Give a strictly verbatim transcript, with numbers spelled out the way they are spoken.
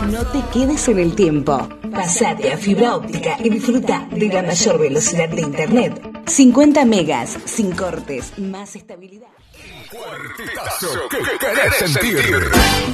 No te quedes en el tiempo. Pasate a fibra óptica y disfruta de la mayor velocidad de internet. cincuenta megas, sin cortes, más estabilidad. Cuartetazo que querés sentir.